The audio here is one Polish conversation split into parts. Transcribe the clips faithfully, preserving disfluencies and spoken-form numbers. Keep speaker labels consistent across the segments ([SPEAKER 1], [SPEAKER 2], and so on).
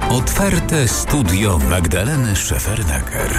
[SPEAKER 1] Otwarte studio Magdaleny Szefernaker.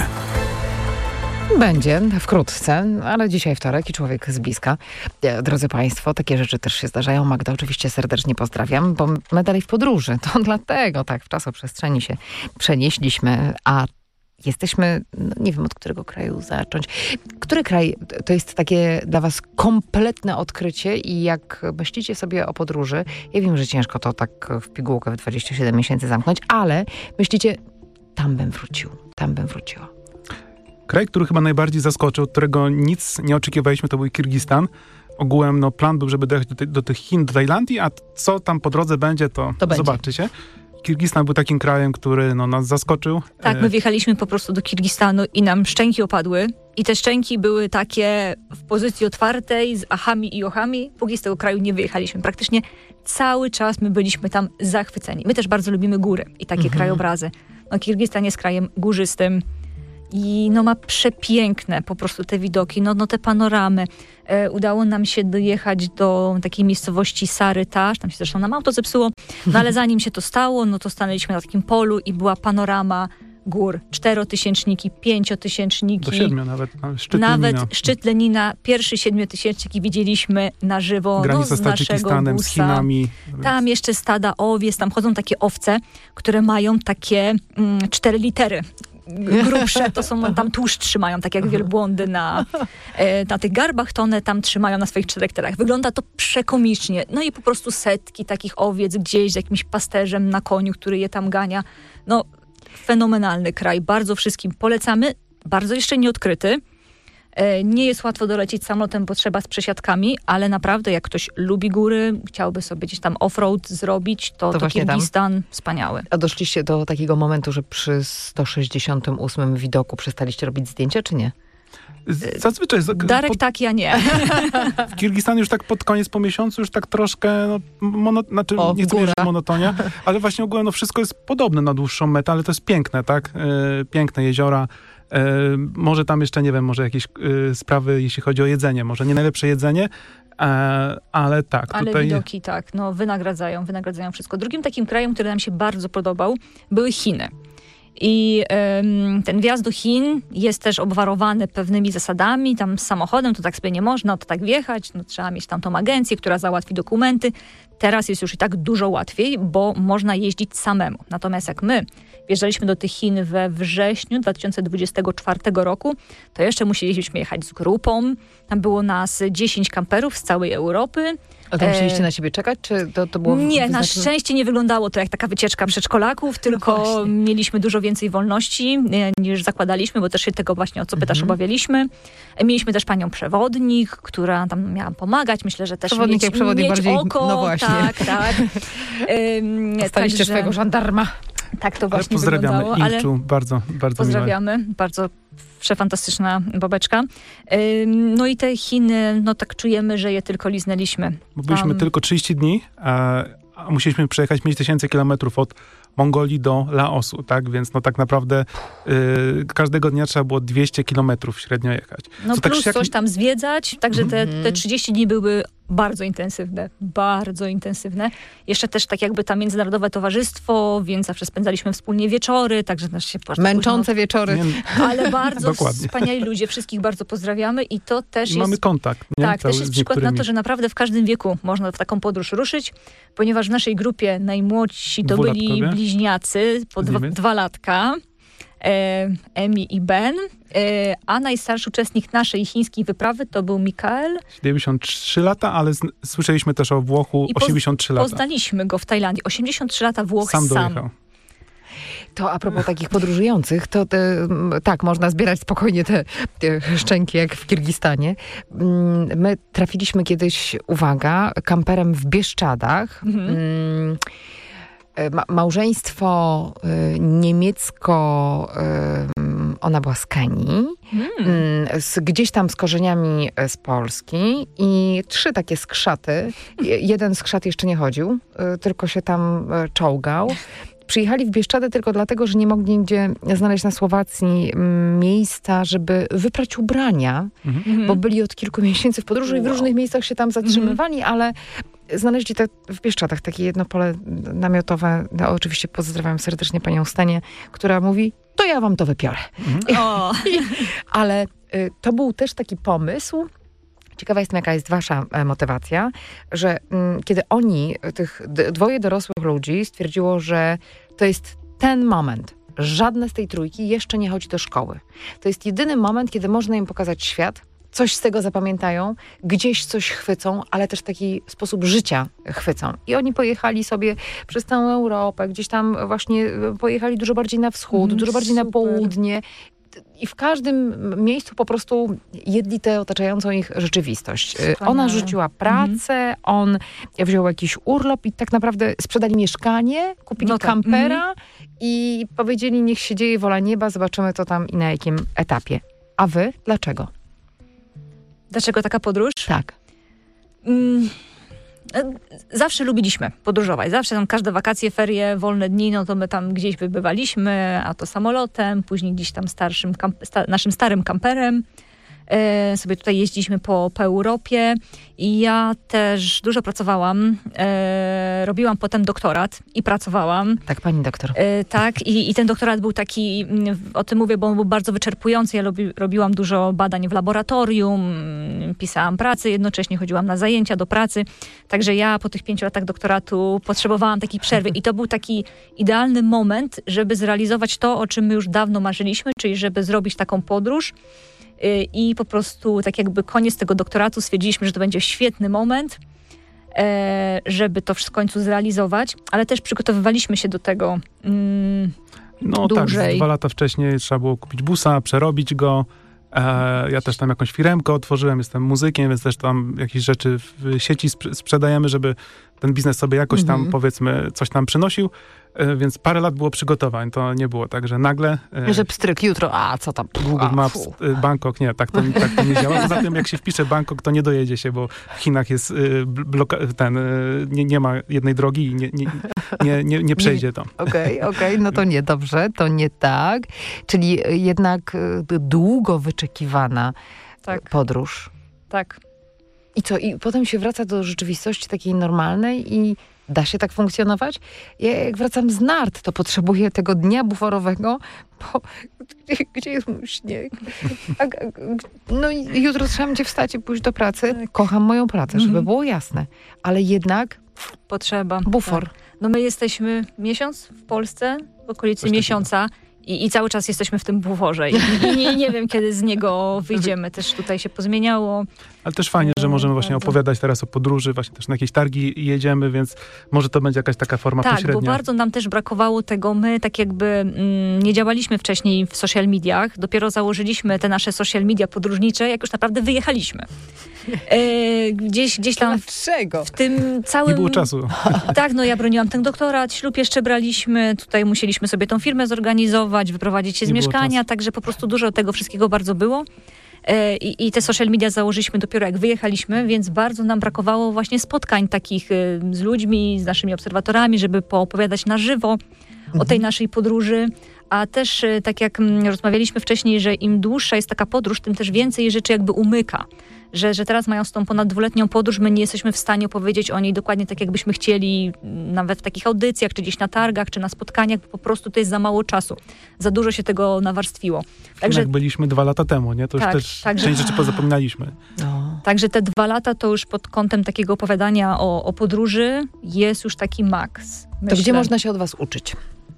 [SPEAKER 2] Będzie wkrótce, ale dzisiaj wtorek i człowiek z bliska. Drodzy Państwo, takie rzeczy też się zdarzają. Magda, oczywiście serdecznie pozdrawiam, bo my dalej w podróży. To dlatego tak w czasoprzestrzeni się przenieśliśmy, a jesteśmy, no nie wiem od którego kraju zacząć. Który kraj to jest takie dla was kompletne odkrycie i jak myślicie sobie o podróży, ja wiem, że ciężko to tak w pigułkę w dwadzieścia siedem miesięcy zamknąć, ale myślicie, tam bym wrócił, tam bym wróciła.
[SPEAKER 3] Kraj, który chyba najbardziej zaskoczył, od którego nic nie oczekiwaliśmy, to był Kirgistan. Ogółem no, plan był, żeby dojechać do, ty- do tych Chin, do Tajlandii, a co tam po drodze będzie, to,
[SPEAKER 2] to
[SPEAKER 3] zobaczycie. Będzie. Kirgistan był takim krajem, który no, nas zaskoczył.
[SPEAKER 4] Tak, my wjechaliśmy po prostu do Kirgistanu i nam szczęki opadły. I te szczęki były takie w pozycji otwartej, z achami i ochami. Póki z tego kraju nie wyjechaliśmy. Praktycznie cały czas my byliśmy tam zachwyceni. My też bardzo lubimy góry i takie mhm. krajobrazy. No, Kirgistan jest krajem górzystym. I no ma przepiękne po prostu te widoki, no, no te panoramy. E, udało nam się dojechać do takiej miejscowości Sarıtaş, tam się zresztą nam auto zepsuło, no ale zanim się to stało, no to stanęliśmy na takim polu i była panorama gór. Czterotysięczniki, pięciotysięczniki.
[SPEAKER 3] Do siedmiu nawet. Nawet szczyt
[SPEAKER 4] nawet
[SPEAKER 3] Lenina.
[SPEAKER 4] szczyt Lenina, pierwszy siedmiotysięcznik widzieliśmy na żywo.
[SPEAKER 3] Granica
[SPEAKER 4] no,
[SPEAKER 3] z
[SPEAKER 4] z naszego
[SPEAKER 3] Tadżykistanem,
[SPEAKER 4] busa.
[SPEAKER 3] z Chinami.
[SPEAKER 4] Tam jeszcze stada owiec, tam chodzą takie owce, które mają takie mm, cztery litery. Grubsze, to są, tam tłuszcz trzymają, tak jak wielbłądy na, na tych garbach, to one tam trzymają na swoich czterech terach. Wygląda to przekomicznie. No i po prostu setki takich owiec gdzieś z jakimś pasterzem na koniu, który je tam gania. No, fenomenalny kraj. Bardzo wszystkim polecamy. Bardzo jeszcze nieodkryty. Nie jest łatwo dolecieć samolotem, bo trzeba z przesiadkami, ale naprawdę jak ktoś lubi góry, chciałby sobie gdzieś tam off-road zrobić, to,
[SPEAKER 2] To
[SPEAKER 4] to
[SPEAKER 2] właśnie
[SPEAKER 4] Kirgistan tam. Wspaniały.
[SPEAKER 2] A doszliście do takiego momentu, że przy sto sześćdziesiątym ósmym widoku przestaliście robić zdjęcia, czy nie?
[SPEAKER 3] Z- Zazwyczaj. z-
[SPEAKER 4] Darek
[SPEAKER 3] pod-
[SPEAKER 4] tak, ja nie.
[SPEAKER 3] W Kirgistanie już tak pod koniec po miesiącu już tak troszkę, no, mono, znaczy
[SPEAKER 2] O,
[SPEAKER 3] nie chcę
[SPEAKER 2] góra.
[SPEAKER 3] mówić, że monotonia, ale właśnie ogólnie no, wszystko jest podobne na dłuższą metę, ale to jest piękne, tak? E, piękne jeziora. E, może tam jeszcze, nie wiem, może jakieś e, sprawy, jeśli chodzi o jedzenie. Może nie najlepsze jedzenie, e, ale tak.
[SPEAKER 4] Ale
[SPEAKER 3] tutaj...
[SPEAKER 4] widoki tak, no wynagradzają, wynagradzają wszystko. Drugim takim krajem, który nam się bardzo podobał, były Chiny. I ym, ten wjazd do Chin jest też obwarowany pewnymi zasadami. Tam z samochodem to tak sobie nie można, to tak wjechać. No, trzeba mieć tam tą agencję, która załatwi dokumenty. Teraz jest już i tak dużo łatwiej, bo można jeździć samemu. Natomiast jak my wjeżdżaliśmy do tych Chin we wrześniu dwa tysiące dwudziestego czwartego roku, to jeszcze musieliśmy jechać z grupą. Tam było nas dziesięć kamperów z całej Europy.
[SPEAKER 2] A tam musieliście na siebie czekać, czy to, to było...
[SPEAKER 4] Nie, na
[SPEAKER 2] wyznaczone?
[SPEAKER 4] szczęście nie wyglądało to jak taka wycieczka przedszkolaków, tylko
[SPEAKER 2] No
[SPEAKER 4] mieliśmy dużo więcej wolności e, niż zakładaliśmy, bo też się tego właśnie, o co pytasz,
[SPEAKER 2] Mhm.
[SPEAKER 4] obawialiśmy. E, Mieliśmy też panią przewodnik, która tam miała pomagać. Myślę, że też
[SPEAKER 2] Przewodnik
[SPEAKER 4] mieć,
[SPEAKER 2] jak przewodnik
[SPEAKER 4] mieć
[SPEAKER 2] bardziej-
[SPEAKER 4] oko.
[SPEAKER 2] no właśnie.
[SPEAKER 4] Tak, tak. Ym,
[SPEAKER 2] Staliście
[SPEAKER 4] także-
[SPEAKER 2] swojego żandarma.
[SPEAKER 4] Tak to
[SPEAKER 3] Ale
[SPEAKER 4] właśnie
[SPEAKER 3] pozdrawiamy
[SPEAKER 4] wyglądało. Ale
[SPEAKER 3] Ilczu, bardzo, bardzo
[SPEAKER 4] pozdrawiamy. Bardzo przefantastyczna babeczka. Ym, No i te Chiny, no tak czujemy, że je tylko liznęliśmy.
[SPEAKER 3] Bo byliśmy
[SPEAKER 4] Tam-
[SPEAKER 3] tylko trzydzieści dni, a, a musieliśmy przejechać pięć tysięcy kilometrów od Mongolii do Laosu, tak? Więc no tak naprawdę y, każdego dnia trzeba było dwieście kilometrów średnio jechać.
[SPEAKER 4] No
[SPEAKER 3] Co tak
[SPEAKER 4] plus
[SPEAKER 3] się jak-
[SPEAKER 4] coś tam zwiedzać, także te,
[SPEAKER 2] Mhm.
[SPEAKER 4] te trzydzieści dni były bardzo intensywne, bardzo intensywne. Jeszcze też tak jakby tam międzynarodowe towarzystwo, więc zawsze spędzaliśmy wspólnie wieczory, także też się bardzo
[SPEAKER 2] Męczące wieczory.
[SPEAKER 3] Nie,
[SPEAKER 4] późno, ale bardzo
[SPEAKER 3] Dokładnie.
[SPEAKER 4] wspaniali ludzie, wszystkich bardzo pozdrawiamy i to też
[SPEAKER 3] mamy
[SPEAKER 4] jest...
[SPEAKER 3] kontakt. Nie?
[SPEAKER 4] Tak,
[SPEAKER 3] Cały
[SPEAKER 4] też jest
[SPEAKER 3] z
[SPEAKER 4] przykład na
[SPEAKER 3] niektórymi.
[SPEAKER 4] to, że naprawdę w każdym wieku można w taką podróż ruszyć, ponieważ w naszej grupie najmłodsi to byli
[SPEAKER 3] Dwulatkowie?
[SPEAKER 4] bliźniacy po
[SPEAKER 3] Z
[SPEAKER 4] dwa,
[SPEAKER 3] Niemiec?
[SPEAKER 4] dwa latka, e, Emi i Ben, e, a najstarszy uczestnik naszej chińskiej wyprawy to był Mikael
[SPEAKER 3] siedemdziesiąt trzy lata, ale z, słyszeliśmy też o Włochu
[SPEAKER 4] i poz-
[SPEAKER 3] osiemdziesiąt trzy lata.
[SPEAKER 4] poznaliśmy go w Tajlandii. osiemdziesiąt trzy lata Włoch
[SPEAKER 3] Sam
[SPEAKER 4] sam.
[SPEAKER 3] dojechał.
[SPEAKER 2] To a propos takich podróżujących, to te, m, tak, można zbierać spokojnie te, te szczęki jak w Kirgistanie. Mm, My trafiliśmy kiedyś, uwaga, kamperem w Bieszczadach.
[SPEAKER 4] Mhm.
[SPEAKER 2] Mm, e, Ma, małżeństwo y, niemiecko, y, ona była z Kenii, mm, z, gdzieś tam z korzeniami e, z Polski i trzy takie skrzaty. Je- Jeden skrzat jeszcze nie chodził, y, tylko się tam e, czołgał. Przyjechali w Bieszczady tylko dlatego, że nie mogli nigdzie znaleźć na Słowacji mm, miejsca, żeby wyprać ubrania,
[SPEAKER 4] Mhm.
[SPEAKER 2] bo byli od kilku miesięcy w podróży i w
[SPEAKER 4] Wow.
[SPEAKER 2] różnych miejscach się tam zatrzymywali, ale znaleźli te w Bieszczadach takie jedno pole namiotowe. No, oczywiście pozdrawiam serdecznie panią Stenię, która mówi, to ja wam to wypiorę.
[SPEAKER 4] O.
[SPEAKER 2] Ale y, to był też taki pomysł. Ciekawa jestem, jaka jest wasza e, motywacja, że mm, kiedy oni, tych d- dwoje dorosłych ludzi stwierdziło, że to jest ten moment, żadne z tej trójki jeszcze nie chodzi do szkoły. To jest jedyny moment, kiedy można im pokazać świat, coś z tego zapamiętają, gdzieś coś chwycą, ale też taki sposób życia chwycą. I oni pojechali sobie przez całą Europę, gdzieś tam właśnie pojechali dużo bardziej na wschód,
[SPEAKER 4] Mm,
[SPEAKER 2] dużo bardziej na
[SPEAKER 4] super.
[SPEAKER 2] południe. I w każdym miejscu po prostu jedli tę otaczającą ich rzeczywistość.
[SPEAKER 4] Wspaniale.
[SPEAKER 2] Ona rzuciła pracę,
[SPEAKER 4] Mhm.
[SPEAKER 2] on wziął jakiś urlop i tak naprawdę sprzedali mieszkanie, kupili
[SPEAKER 4] No tak.
[SPEAKER 2] kampera i powiedzieli, niech się dzieje wola nieba, zobaczymy to tam i na jakim etapie. A wy? Dlaczego?
[SPEAKER 4] Dlaczego taka podróż?
[SPEAKER 2] Tak.
[SPEAKER 4] Mm, e, Zawsze lubiliśmy podróżować. Zawsze tam każde wakacje, ferie, wolne dni, no to my tam gdzieś wybywaliśmy, a to samolotem, później gdzieś tam starszym kamp- sta- naszym starym kamperem. E, sobie tutaj jeździliśmy po, po Europie i ja też dużo pracowałam. E, robiłam potem doktorat i pracowałam.
[SPEAKER 2] Tak, pani doktor.
[SPEAKER 4] E, tak, i, i ten doktorat był taki, mm, o tym mówię, bo on był bardzo wyczerpujący. Ja lubi, robiłam dużo badań w laboratorium, mm, pisałam pracę, jednocześnie chodziłam na zajęcia do pracy. Także ja po tych pięciu latach doktoratu potrzebowałam takiej przerwy i to był taki idealny moment, żeby zrealizować to, o czym my już dawno marzyliśmy, czyli żeby zrobić taką podróż. Y, I po prostu tak jakby koniec tego doktoratu stwierdziliśmy, że to będzie świetny moment, e, żeby to w końcu zrealizować, ale też przygotowywaliśmy się do tego mm,
[SPEAKER 3] No
[SPEAKER 4] dłużej.
[SPEAKER 3] tak, z dwa lata wcześniej trzeba było kupić busa, przerobić go. E, ja też tam jakąś firemkę otworzyłem, jestem muzykiem, więc też tam jakieś rzeczy w sieci sprz- sprzedajemy, żeby ten biznes sobie jakoś tam,
[SPEAKER 2] Mhm.
[SPEAKER 3] powiedzmy, coś tam przynosił. E, więc parę lat było przygotowań. To nie było tak, że nagle... E,
[SPEAKER 2] Że pstryk jutro, a co tam?
[SPEAKER 3] Google
[SPEAKER 2] A,
[SPEAKER 3] Maps,
[SPEAKER 2] fu.
[SPEAKER 3] y, Bangkok, nie, tak to, tak to nie działa. Poza tym, jak się wpisze Bangkok, to nie dojedzie się, bo w Chinach jest y, bloka- ten, y, nie, nie ma jednej drogi i nie, nie, nie, nie, nie przejdzie to.
[SPEAKER 2] Okej, okej, no to nie, dobrze, to nie tak. Czyli jednak y, długo wyczekiwana
[SPEAKER 4] tak,
[SPEAKER 2] podróż.
[SPEAKER 4] tak.
[SPEAKER 2] I co, i potem się wraca do rzeczywistości takiej normalnej i da się tak funkcjonować? Ja jak wracam z nart, to potrzebuję tego dnia buforowego, bo gdzie, gdzie jest mój śnieg? A, a, no i jutro trzeba będzie wstać i pójść do pracy.
[SPEAKER 4] Tak.
[SPEAKER 2] Kocham moją pracę, żeby
[SPEAKER 4] Mhm.
[SPEAKER 2] było jasne. Ale jednak
[SPEAKER 4] Potrzeba.
[SPEAKER 2] bufor.
[SPEAKER 4] Tak. No my jesteśmy miesiąc w Polsce, w okolicy
[SPEAKER 3] Coś takiego.
[SPEAKER 4] miesiąca i, i cały czas jesteśmy w tym buforze. I, i nie, nie wiem, kiedy z niego wyjdziemy. Też tutaj się pozmieniało.
[SPEAKER 3] Ale też fajnie, że możemy właśnie
[SPEAKER 4] Bardzo.
[SPEAKER 3] opowiadać teraz o podróży, właśnie też na jakieś targi jedziemy, więc może to będzie jakaś taka forma
[SPEAKER 4] Tak,
[SPEAKER 3] pośrednia.
[SPEAKER 4] bo bardzo nam też brakowało tego. My tak jakby mm, nie działaliśmy wcześniej w social mediach. Dopiero założyliśmy te nasze social media podróżnicze, jak już naprawdę wyjechaliśmy. E, gdzieś, gdzieś tam w,
[SPEAKER 2] Dlaczego?
[SPEAKER 4] w tym całym...
[SPEAKER 3] Nie było czasu.
[SPEAKER 4] Tak, no ja broniłam ten doktorat, ślub jeszcze braliśmy, tutaj musieliśmy sobie tą firmę zorganizować, wyprowadzić się z
[SPEAKER 3] Nie było
[SPEAKER 4] mieszkania,
[SPEAKER 3] czasu.
[SPEAKER 4] także po prostu dużo tego wszystkiego bardzo było. E, I, I te social media założyliśmy dopiero jak wyjechaliśmy, więc bardzo nam brakowało właśnie spotkań takich e, z ludźmi, z naszymi obserwatorami, żeby poopowiadać na żywo o tej naszej podróży. A też e, tak jak mm, rozmawialiśmy wcześniej, że im dłuższa jest taka podróż, tym też więcej rzeczy jakby umyka. Że, że teraz mając tą ponad dwuletnią podróż, my nie jesteśmy w stanie opowiedzieć o niej dokładnie tak, jakbyśmy chcieli, nawet w takich audycjach, czy gdzieś na targach, czy na spotkaniach, bo po prostu to jest za mało czasu. Za dużo się tego nawarstwiło.
[SPEAKER 3] Także jak byliśmy dwa lata temu, nie? To
[SPEAKER 4] Tak,
[SPEAKER 3] już też
[SPEAKER 4] także-
[SPEAKER 3] część rzeczy pozapominaliśmy.
[SPEAKER 2] No.
[SPEAKER 4] Także te dwa lata to już pod kątem takiego opowiadania o, o podróży jest już taki maks.
[SPEAKER 2] To
[SPEAKER 4] myślę.
[SPEAKER 2] gdzie można się od was uczyć?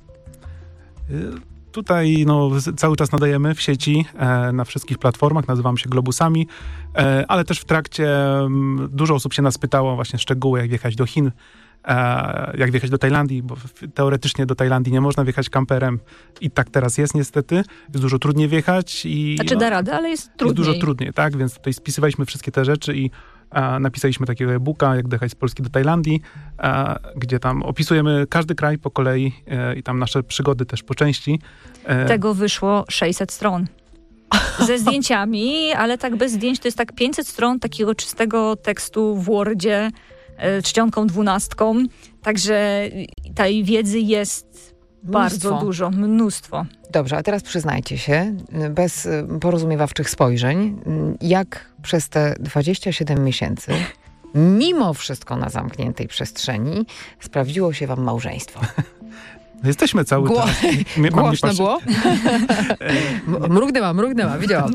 [SPEAKER 3] Y, Tutaj no, z- cały czas nadajemy w sieci, e, na wszystkich platformach, nazywamy się Globusami, e, ale też w trakcie m, dużo osób się nas pytało właśnie szczegóły, jak wjechać do Chin, e, jak wjechać do Tajlandii, bo w- teoretycznie do Tajlandii nie można wjechać kamperem i tak teraz jest niestety, jest dużo trudniej wjechać i
[SPEAKER 4] Znaczy
[SPEAKER 3] no,
[SPEAKER 4] da radę, ale jest
[SPEAKER 3] jest
[SPEAKER 4] trudniej.
[SPEAKER 3] dużo trudniej, tak? Więc tutaj spisywaliśmy wszystkie te rzeczy i e, napisaliśmy takiego e-booka, jak dojechać z Polski do Tajlandii, e, gdzie tam opisujemy każdy kraj po kolei e, i tam nasze przygody też po części. E,
[SPEAKER 4] Tego wyszło sześćset stron. Ze zdjęciami, ale tak bez zdjęć to jest tak pięćset stron takiego czystego tekstu w Wordzie, e, czcionką, dwunastką. Także tej wiedzy jest bardzo dużo, mnóstwo.
[SPEAKER 2] Dobrze, a teraz przyznajcie się, bez y, porozumiewawczych spojrzeń, y, jak przez te dwadzieścia siedem miesięcy mimo wszystko na zamkniętej przestrzeni sprawdziło się wam małżeństwo.
[SPEAKER 3] No jesteśmy cały
[SPEAKER 2] Gło-
[SPEAKER 3] czas. Mnie pan nie
[SPEAKER 2] Głośno
[SPEAKER 3] patrzy.
[SPEAKER 2] było? M- mrugnęła, mrugnęła, widziałam.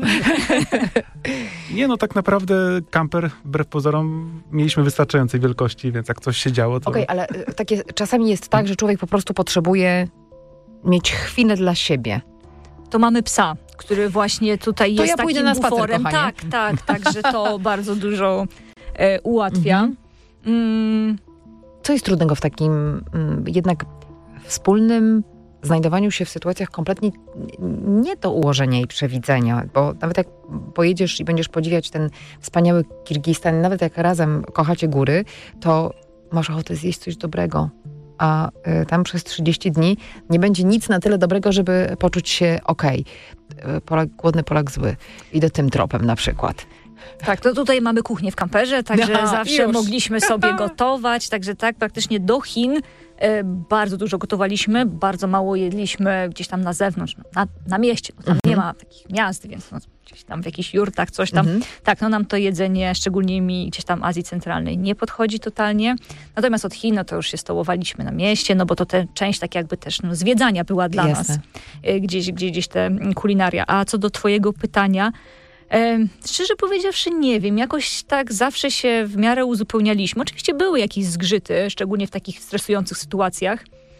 [SPEAKER 3] Nie, no tak naprawdę kamper, wbrew pozorom, mieliśmy wystarczającej wielkości, więc jak coś się działo, to...
[SPEAKER 2] Okej, ale y, takie czasami jest tak, że człowiek po prostu potrzebuje mieć chwilę dla siebie.
[SPEAKER 4] To mamy psa, który właśnie tutaj
[SPEAKER 2] To
[SPEAKER 4] jest
[SPEAKER 2] ja pójdę
[SPEAKER 4] takim
[SPEAKER 2] na spacer,
[SPEAKER 4] buforem.
[SPEAKER 2] kochanie.
[SPEAKER 4] Tak, tak, tak, że to bardzo dużo e, ułatwia.
[SPEAKER 2] Mhm.
[SPEAKER 4] Mm,
[SPEAKER 2] Co jest trudnego w takim mm, jednak wspólnym znajdowaniu się w sytuacjach kompletnie nie do ułożenia i przewidzenia, bo nawet jak pojedziesz i będziesz podziwiać ten wspaniały Kirgistan, nawet jak razem kochacie góry, to masz ochotę zjeść coś dobrego, a y, tam przez trzydzieści dni nie będzie nic na tyle dobrego, żeby poczuć się okej. Y, Polak głodny, Polak zły. Idę tym tropem na przykład.
[SPEAKER 4] Tak, to tutaj mamy kuchnię w kamperze, także
[SPEAKER 2] Aha,
[SPEAKER 4] zawsze
[SPEAKER 2] już.
[SPEAKER 4] mogliśmy sobie gotować, także tak, praktycznie do Chin e, bardzo dużo gotowaliśmy, bardzo mało jedliśmy gdzieś tam na zewnątrz, na, na mieście, no, tam
[SPEAKER 2] Mhm.
[SPEAKER 4] nie ma takich miast, więc no, gdzieś tam w jakichś jurtach, coś tam.
[SPEAKER 2] Mhm.
[SPEAKER 4] Tak, no nam to jedzenie, szczególnie mi gdzieś tam Azji Centralnej, nie podchodzi totalnie. Natomiast od Chin, no to już się stołowaliśmy na mieście, no bo to ta część tak jakby też no, zwiedzania była dla
[SPEAKER 2] Jasne.
[SPEAKER 4] nas, e, gdzieś, gdzieś, gdzieś te kulinaria. A co do twojego pytania, E, szczerze powiedziawszy nie wiem, jakoś tak zawsze się w miarę uzupełnialiśmy. Oczywiście były jakieś zgrzyty, szczególnie w takich stresujących sytuacjach,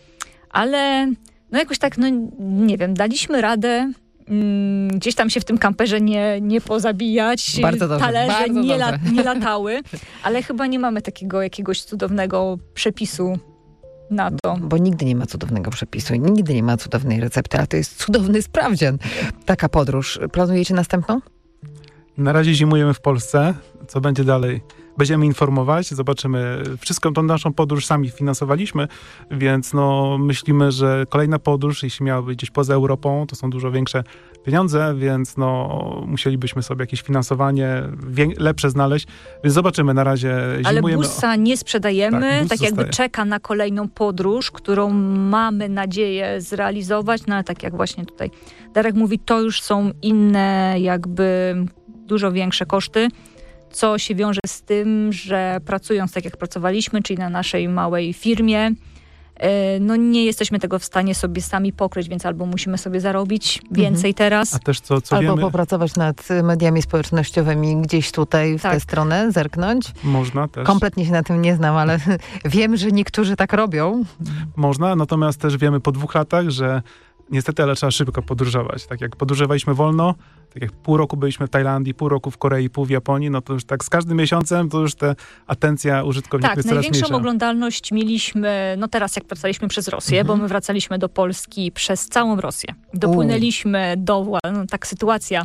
[SPEAKER 4] ale no jakoś tak, no nie wiem, daliśmy radę mm, gdzieś tam się w tym kamperze nie, nie pozabijać,
[SPEAKER 2] Bardzo dobrze,
[SPEAKER 4] talerze
[SPEAKER 2] bardzo
[SPEAKER 4] nie,
[SPEAKER 2] dobrze.
[SPEAKER 4] la, nie latały, ale chyba nie mamy takiego jakiegoś cudownego przepisu na to.
[SPEAKER 2] Bo nigdy nie ma cudownego przepisu i nigdy nie ma cudownej recepty, a to jest cudowny sprawdzian. Taka podróż. Planujecie następną?
[SPEAKER 3] Na razie zimujemy w Polsce. Co będzie dalej? Będziemy informować, zobaczymy. Wszystką tą naszą podróż sami finansowaliśmy, więc no, myślimy, że kolejna podróż, jeśli miałaby być gdzieś poza Europą, to są dużo większe pieniądze, więc no, musielibyśmy sobie jakieś finansowanie wie- lepsze znaleźć, więc zobaczymy. Na razie
[SPEAKER 4] Ale
[SPEAKER 3] zimujemy.
[SPEAKER 4] busa nie sprzedajemy,
[SPEAKER 3] Tak,
[SPEAKER 4] tak,
[SPEAKER 3] bus
[SPEAKER 4] jakby
[SPEAKER 3] zostaje.
[SPEAKER 4] czeka na kolejną podróż, którą mamy nadzieję zrealizować, no ale tak jak właśnie tutaj Darek mówi, to już są inne jakby dużo większe koszty, co się wiąże z tym, że pracując tak jak pracowaliśmy, czyli na naszej małej firmie, e, no nie jesteśmy tego w stanie sobie sami pokryć, więc albo musimy sobie zarobić więcej teraz.
[SPEAKER 3] A też co, co
[SPEAKER 2] Albo
[SPEAKER 3] wiemy,
[SPEAKER 2] popracować nad mediami społecznościowymi gdzieś tutaj w
[SPEAKER 4] Tak.
[SPEAKER 2] tę stronę, zerknąć.
[SPEAKER 3] można też.
[SPEAKER 2] Kompletnie się na tym nie znam, ale wiem, że niektórzy tak robią.
[SPEAKER 3] Można, natomiast też wiemy po dwóch latach, że niestety, ale trzeba szybko podróżować. Tak jak podróżowaliśmy wolno, tak jak pół roku byliśmy w Tajlandii, pół roku w Korei, pół w Japonii, no to już tak z każdym miesiącem to już ta atencja użytkowników
[SPEAKER 4] Tak,
[SPEAKER 3] jest coraz
[SPEAKER 4] największą
[SPEAKER 3] mniejsza.
[SPEAKER 4] oglądalność mieliśmy, no teraz jak wracaliśmy przez Rosję,
[SPEAKER 2] Mhm.
[SPEAKER 4] bo my wracaliśmy do Polski przez całą Rosję. Dopłynęliśmy do, no tak sytuacja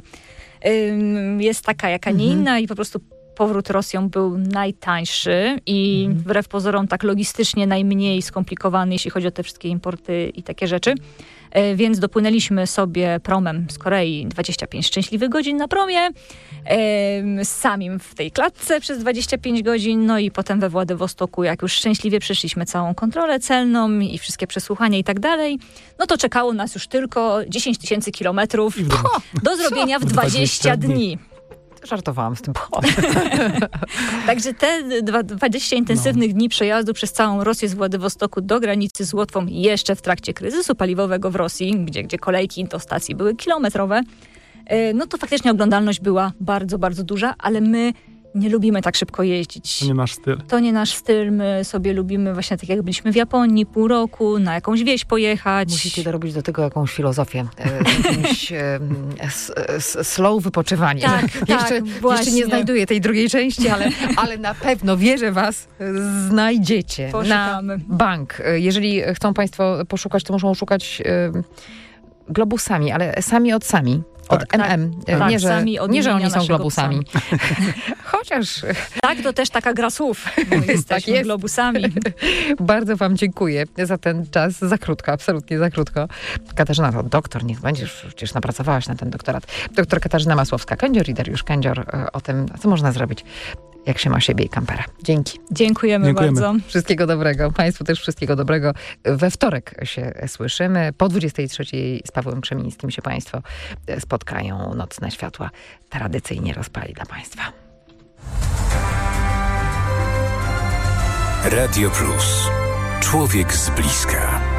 [SPEAKER 4] ym, jest taka, jaka nie
[SPEAKER 2] Mhm.
[SPEAKER 4] inna i po prostu powrót Rosją był najtańszy i
[SPEAKER 2] Mhm.
[SPEAKER 4] wbrew pozorom tak logistycznie najmniej skomplikowany, jeśli chodzi o te wszystkie importy i takie rzeczy. E, Więc dopłynęliśmy sobie promem z Korei, dwadzieścia pięć szczęśliwych godzin na promie, em, samim w tej klatce przez dwadzieścia pięć godzin, no i potem we Władywostoku, jak już szczęśliwie przeszliśmy całą kontrolę celną i wszystkie przesłuchania i tak dalej, no to czekało nas już tylko dziesięć tysięcy kilometrów
[SPEAKER 3] I w domu.
[SPEAKER 4] do zrobienia w
[SPEAKER 3] dwadzieścia
[SPEAKER 4] dwadzieścia
[SPEAKER 3] dni.
[SPEAKER 4] dni.
[SPEAKER 2] Żartowałam z tym.
[SPEAKER 4] Także te dwa- dwadzieścia intensywnych
[SPEAKER 3] No.
[SPEAKER 4] dni przejazdu przez całą Rosję z Władywostoku do granicy z Łotwą jeszcze w trakcie kryzysu paliwowego w Rosji, gdzie, gdzie kolejki do stacji były kilometrowe, e, no to faktycznie oglądalność była bardzo, bardzo duża, ale my nie lubimy tak szybko jeździć.
[SPEAKER 3] To nie nasz styl.
[SPEAKER 4] To nie nasz styl, my sobie lubimy właśnie tak jak byliśmy w Japonii pół roku, na jakąś wieś pojechać.
[SPEAKER 2] Musicie dorobić do tego jakąś filozofię. E, jakimś e, s, s, slow wypoczywanie.
[SPEAKER 4] Tak,
[SPEAKER 2] jeszcze,
[SPEAKER 4] tak,
[SPEAKER 2] jeszcze
[SPEAKER 4] właśnie.
[SPEAKER 2] nie znajduję tej drugiej części, ale, ale na pewno wierzę was, znajdziecie.
[SPEAKER 4] Poszukamy.
[SPEAKER 2] Na bank. E, Jeżeli chcą państwo poszukać, to muszą szukać e, globusami, ale sami od sami. Od
[SPEAKER 3] Tak.
[SPEAKER 2] M M. E,
[SPEAKER 4] Tak,
[SPEAKER 2] nie, że,
[SPEAKER 4] sami od
[SPEAKER 2] nie, że
[SPEAKER 4] imienia
[SPEAKER 2] oni są
[SPEAKER 4] naszego
[SPEAKER 2] globusami. Chociaż
[SPEAKER 4] Tak, to też taka gra słów. My jesteśmy
[SPEAKER 2] Tak jest.
[SPEAKER 4] globusami.
[SPEAKER 2] bardzo wam dziękuję za ten czas. Za krótko, absolutnie za krótko. Katarzyna to doktor, niech będziesz, przecież napracowałaś na ten doktorat. Doktor Katarzyna Masłowska-Kędzior i Dariusz Kędzior e, o tym, co można zrobić, jak się ma siebie i kampera. Dzięki.
[SPEAKER 4] Dziękujemy,
[SPEAKER 3] Dziękujemy.
[SPEAKER 4] bardzo.
[SPEAKER 2] Wszystkiego dobrego. Państwu też wszystkiego dobrego. We wtorek się słyszymy. Po dwudziestej trzeciej z Pawłem Krzemińskim się państwo spotkają. Nocne światła tradycyjnie rozpali dla państwa.
[SPEAKER 1] Radio Plus. Człowiek z bliska.